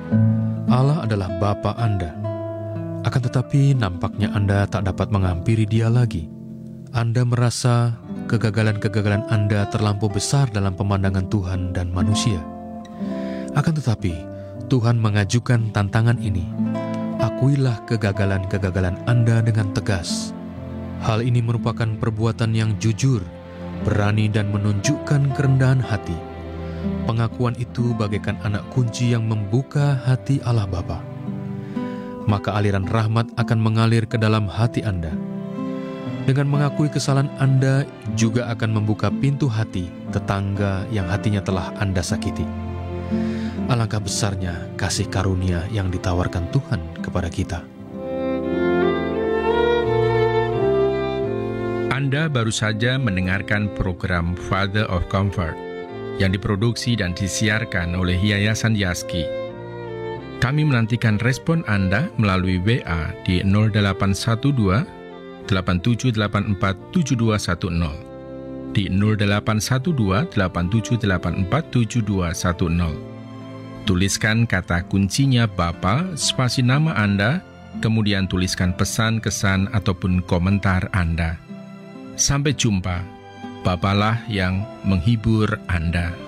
Allah adalah Bapa Anda. Akan tetapi nampaknya Anda tak dapat menghampiri Dia lagi. Anda merasa kegagalan-kegagalan Anda terlampau besar dalam pemandangan Tuhan dan manusia. Akan tetapi, Tuhan mengajukan tantangan ini. Akuilah kegagalan-kegagalan Anda dengan tegas. Hal ini merupakan perbuatan yang jujur, berani dan menunjukkan kerendahan hati. Pengakuan itu bagaikan anak kunci yang membuka hati Allah Bapa. Maka aliran rahmat akan mengalir ke dalam hati Anda. Dengan mengakui kesalahan Anda juga akan membuka pintu hati tetangga yang hatinya telah Anda sakiti. Alangkah besarnya kasih karunia yang ditawarkan Tuhan kepada kita. Anda baru saja mendengarkan program Father of Comfort yang diproduksi dan disiarkan oleh Yayasan Yaski. Kami menantikan respon Anda melalui WA di 0812 8784 7210, di 0812 8784 7210. Tuliskan kata kuncinya Bapa, spasi nama Anda, kemudian tuliskan pesan, kesan, ataupun komentar Anda. Sampai jumpa, Bapalah yang menghibur Anda.